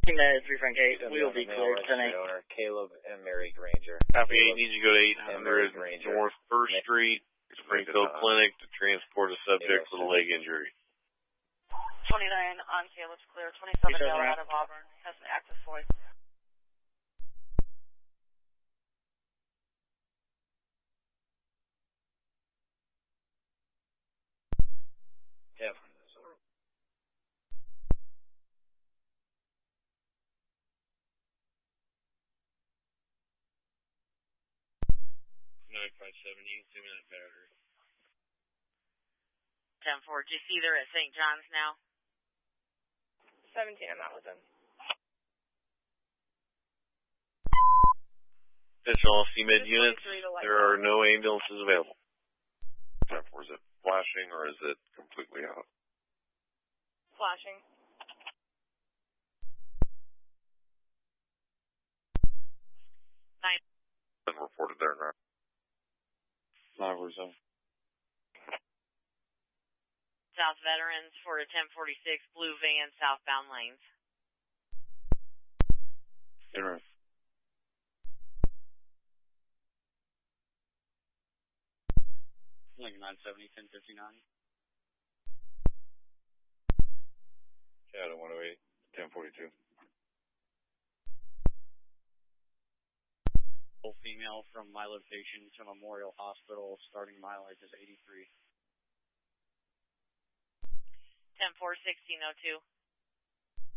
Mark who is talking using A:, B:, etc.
A: 3 front gate. We will be cleared tonight.
B: Owner, Caleb and Mary Granger.
C: Copy 8 needs to go to 800 North 1st Street, Springfield Clinic to transport a subject with a leg injury.
D: 29 on Caleb's clear. 27 now out of Auburn. Has an active voice.
B: Yeah.
C: 957, you can 2-minute battery.
D: 10-4, do you see they're at St. John's now?
E: 17, I'm out with them.
C: Attention all CMed units, there are no ambulances available.
F: 10-4, is it flashing or is it completely out?
E: Flashing.
F: Been reported there now.
C: 9-4.
D: South Veterans for a 1046 blue van southbound lanes.
C: Interesting. Link 970, 1059.
F: Shadow 108, 1042.
G: Female from my location to Memorial Hospital, starting mileage is 83.
D: 10-4, 1602.